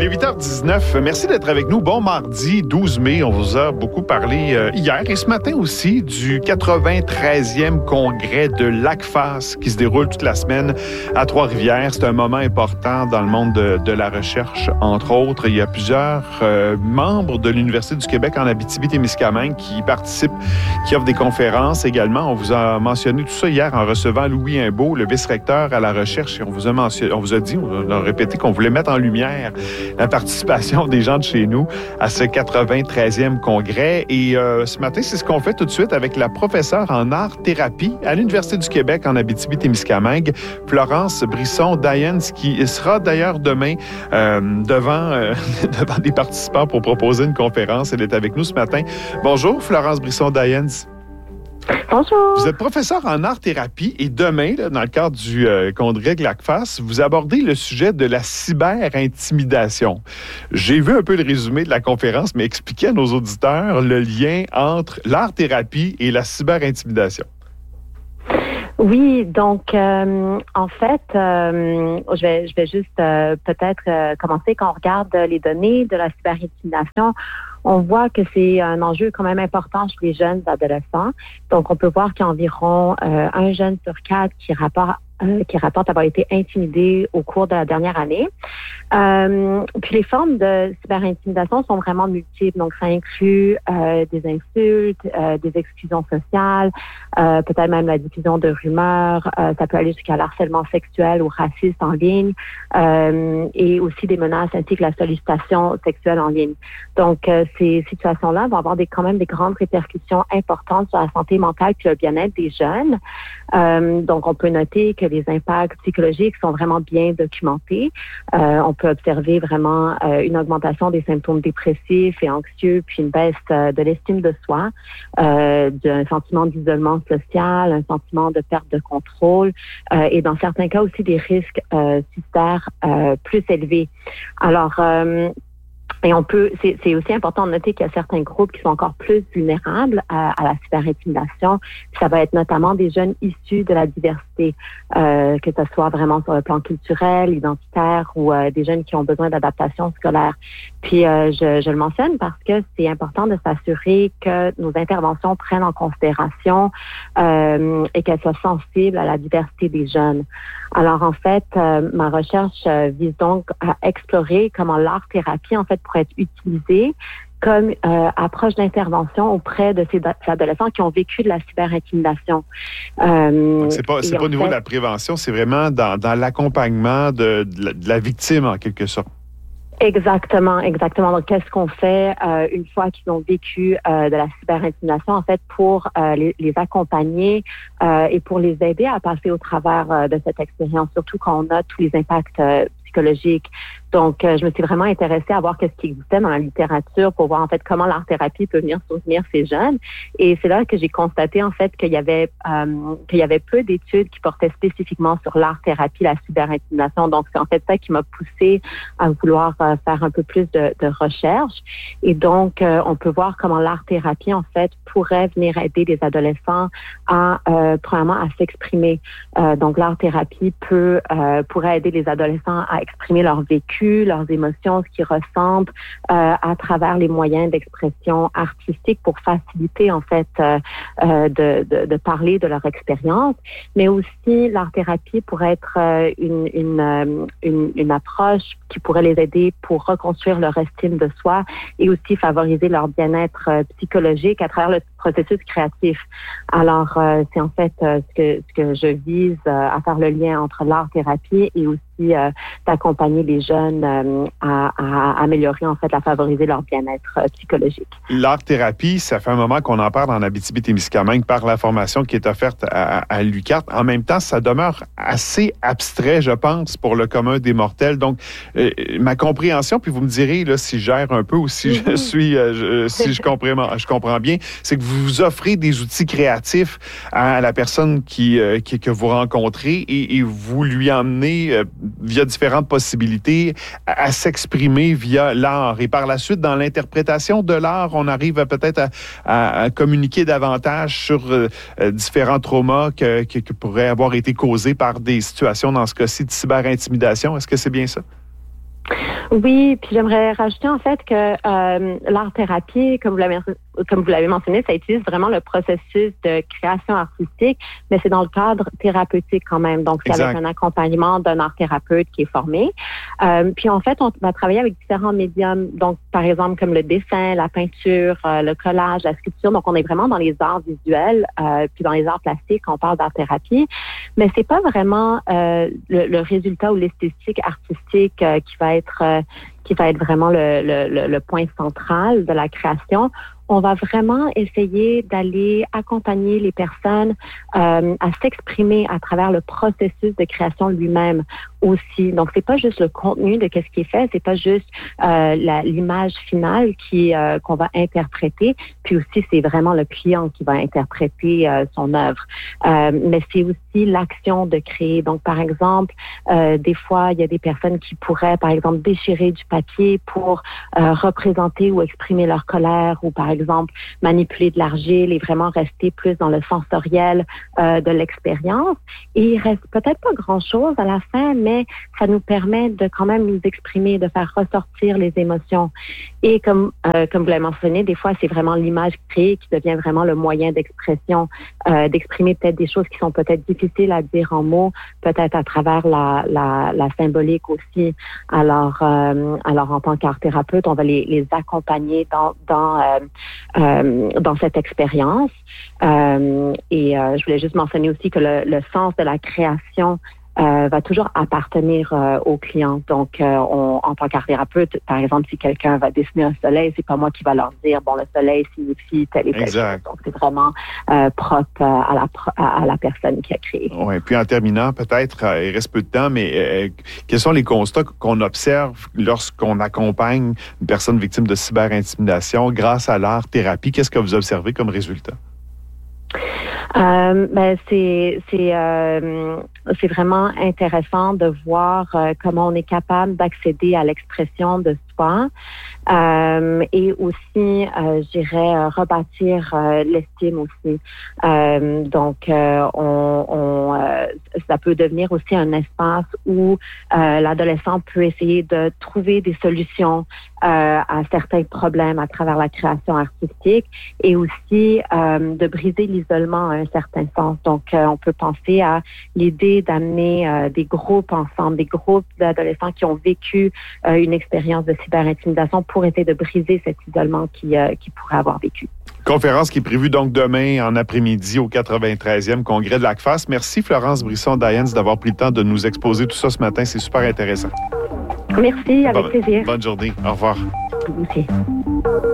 Il est 8h19. Merci d'être avec nous. Bon mardi 12 mai. On vous a beaucoup parlé hier et ce matin aussi du 93e congrès de l'ACFAS qui se déroule toute la semaine à Trois-Rivières. C'est un moment important dans le monde de la recherche, entre autres. Il y a plusieurs membres de l'Université du Québec en Abitibi-Témiscamingue qui participent, qui offrent des conférences également. On vous a mentionné tout ça hier en recevant Louis Imbeau, le vice-recteur à la recherche. Et on vous a dit, on a répété qu'on voulait mettre en lumière la participation des gens de chez nous à ce 93e congrès. Et ce matin, c'est ce qu'on fait tout de suite avec la professeure en art-thérapie à l'Université du Québec en Abitibi-Témiscamingue, Florence Brisson-Dayens, qui sera d'ailleurs demain devant des participants pour proposer une conférence. Elle est avec nous ce matin. Bonjour, Florence Brisson-Dayens. Bonjour. Vous êtes professeur en art-thérapie et demain, là, dans le cadre du congrès de l'ACFAS, vous abordez le sujet de la cyber-intimidation. J'ai vu un peu le résumé de la conférence, mais expliquez à nos auditeurs le lien entre l'art-thérapie et la cyber-intimidation. Oui, donc en fait, je vais juste peut-être commencer quand on regarde les données de la cyber-intimidation. On voit que c'est un enjeu quand même important chez les jeunes adolescents. Donc, on peut voir qu'il y a environ un jeune sur 4 qui rapporte avoir été intimidé au cours de la dernière année. Puis les formes de cyber-intimidation sont vraiment multiples. Donc, ça inclut des insultes, des exclusions sociales, peut-être même la diffusion de rumeurs. Ça peut aller jusqu'à l'harcèlement sexuel ou raciste en ligne et aussi des menaces ainsi que la sollicitation sexuelle en ligne. Donc, ces situations-là vont avoir quand même des grandes répercussions importantes sur la santé mentale puis le bien-être des jeunes. Donc, on peut noter que les impacts psychologiques sont vraiment bien documentés. On peut observer vraiment une augmentation des symptômes dépressifs et anxieux, puis une baisse de l'estime de soi, d'un sentiment d'isolement social, un sentiment de perte de contrôle et dans certains cas aussi des risques suicidaires plus élevés. Alors, et c'est aussi important de noter qu'il y a certains groupes qui sont encore plus vulnérables à la cyber-intimidation. Ça va être notamment des jeunes issus de la diversité, que ce soit vraiment sur le plan culturel, identitaire ou des jeunes qui ont besoin d'adaptation scolaire. Puis, je le mentionne parce que c'est important de s'assurer que nos interventions prennent en considération et qu'elles soient sensibles à la diversité des jeunes. Alors, en fait, ma recherche vise donc à explorer comment l'art-thérapie, en fait, pourrait être utilisée comme approche d'intervention auprès de ces adolescents qui ont vécu de la cyber-intimidation. C'est pas au niveau de la prévention, c'est vraiment dans l'accompagnement de la victime, en quelque sorte. Exactement. Donc, qu'est-ce qu'on fait une fois qu'ils ont vécu de la cyber-intimidation, en fait, pour les accompagner et pour les aider à passer au travers de cette expérience, surtout quand on a tous les impacts psychologiques. Donc, je me suis vraiment intéressée à voir ce qui existait dans la littérature pour voir, en fait, comment l'art-thérapie peut venir soutenir ces jeunes. Et c'est là que j'ai constaté, en fait, qu'il y avait peu d'études qui portaient spécifiquement sur l'art-thérapie, la cyber-intimidation. Donc, c'est en fait ça qui m'a poussée à vouloir faire un peu plus de recherche. Et donc, on peut voir comment l'art-thérapie, en fait, pourrait venir aider les adolescents premièrement, à s'exprimer. Donc, l'art-thérapie pourrait aider les adolescents à exprimer leur vécu, leurs émotions, ce qu'ils ressentent à travers les moyens d'expression artistique pour faciliter en fait de parler de leur expérience. Mais aussi l'art-thérapie pourrait être une approche qui pourrait les aider pour reconstruire leur estime de soi et aussi favoriser leur bien-être psychologique à travers le processus créatif. Alors, c'est en fait ce que je vise à faire le lien entre l'art-thérapie et aussi d'accompagner les jeunes à améliorer, en fait, à favoriser leur bien-être psychologique. L'art-thérapie, ça fait un moment qu'on en parle en Abitibi-Témiscamingue par la formation qui est offerte à l'UQAT. En même temps, ça demeure assez abstrait, je pense, pour le commun des mortels. Donc, ma compréhension, puis vous me direz là, si je gère un peu ou si je suis, si je comprends bien, c'est que vous offrez des outils créatifs à la personne que vous rencontrez et vous lui emmenez via différentes possibilités à s'exprimer via l'art. Et par la suite, dans l'interprétation de l'art, on arrive peut-être à communiquer davantage sur différents traumas qui pourraient avoir été causés par des situations, dans ce cas-ci, de cyber-intimidation. Est-ce que c'est bien ça? Oui, puis j'aimerais rajouter en fait que l'art-thérapie, comme vous l'avez mentionné, ça utilise vraiment le processus de création artistique, mais c'est dans le cadre thérapeutique quand même. Donc, c'est avec un accompagnement d'un art-thérapeute qui est formé. Puis en fait, on va travailler avec différents médiums. Donc, par exemple, comme le dessin, la peinture, le collage, la sculpture. Donc, on est vraiment dans les arts visuels, puis dans les arts plastiques, on parle d'art-thérapie. Mais c'est pas vraiment le résultat ou l'esthétique artistique qui va être vraiment le point central de la création. On va vraiment essayer d'aller accompagner les personnes à s'exprimer à travers le processus de création lui-même aussi. Donc, c'est pas juste le contenu de qu'est-ce qui est fait, c'est pas juste l'image finale qu'on va interpréter, puis aussi c'est vraiment le client qui va interpréter son œuvre. Mais c'est aussi l'action de créer. Donc, par exemple, des fois, il y a des personnes qui pourraient, par exemple, déchirer du papier pour représenter ou exprimer leur colère, ou par exemple, manipuler de l'argile et vraiment rester plus dans le sensoriel de l'expérience. Et il reste peut-être pas grand-chose à la fin, mais ça nous permet de quand même nous exprimer, de faire ressortir les émotions. Et comme vous l'avez mentionné, des fois, c'est vraiment l'image créée qui devient vraiment le moyen d'expression, d'exprimer peut-être des choses qui sont peut-être difficiles à dire en mots, peut-être à travers la symbolique aussi. Alors en tant qu'art-thérapeute, on va les accompagner dans cette expérience. Je voulais juste mentionner aussi que le sens de la création va toujours appartenir au client. Donc, en tant qu'art-thérapeute, par exemple, si quelqu'un va dessiner un soleil, c'est pas moi qui va leur dire, bon, le soleil signifie telle et telle chose. Donc, c'est vraiment propre à la personne qui a créé. Oui, puis en terminant, peut-être, il reste peu de temps, mais quels sont les constats qu'on observe lorsqu'on accompagne une personne victime de cyberintimidation grâce à l'art-thérapie? Qu'est-ce que vous observez comme résultat? C'est vraiment intéressant de voir comment on est capable d'accéder à l'expression de soi et aussi, je dirais, rebâtir l'estime aussi. Ça peut devenir aussi un espace où l'adolescent peut essayer de trouver des solutions à certains problèmes à travers la création artistique et aussi de briser l'isolement à un certain sens. Donc, on peut penser à l'idée d'amener des groupes ensemble, des groupes d'adolescents qui ont vécu une expérience de cyberintimidation pour essayer de briser cet isolement qu'ils pourraient avoir vécu. Conférence qui est prévue donc demain en après-midi au 93e congrès de l'ACFAS. Merci Florence Brisson-Dayens d'avoir pris le temps de nous exposer tout ça ce matin. C'est super intéressant. Merci, avec plaisir. Bonne journée. Au revoir. Vous aussi.